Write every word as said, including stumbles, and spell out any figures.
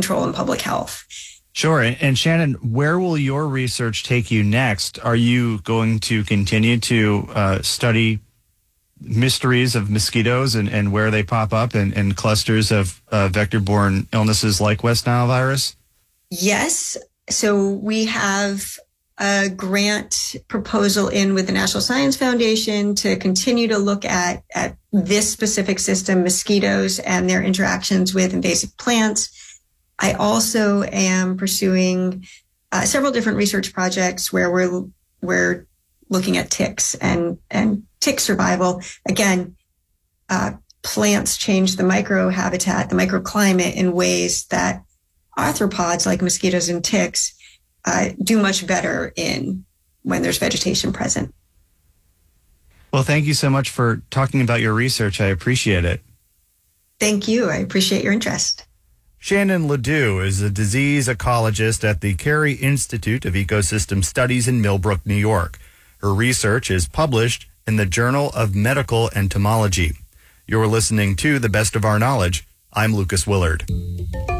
control and public health. Sure. And Shannon, where will your research take you next? Are you going to continue to uh, study mysteries of mosquitoes and, and where they pop up and, and clusters of uh, vector-borne illnesses like West Nile virus? Yes. So we have a grant proposal in with the National Science Foundation to continue to look at, at this specific system, mosquitoes and their interactions with invasive plants. I also am pursuing uh, several different research projects where we're we're looking at ticks and, and tick survival. Again, uh, plants change the microhabitat, the microclimate in ways that arthropods like mosquitoes and ticks uh, do much better in when there's vegetation present. Well, thank you so much for talking about your research. I appreciate it. Thank you. I appreciate your interest. Shannon Ledoux is a disease ecologist at the Carey Institute of Ecosystem Studies in Millbrook, New York. Her research is published in the Journal of Medical Entomology. You're listening to The Best of Our Knowledge. I'm Lucas Willard.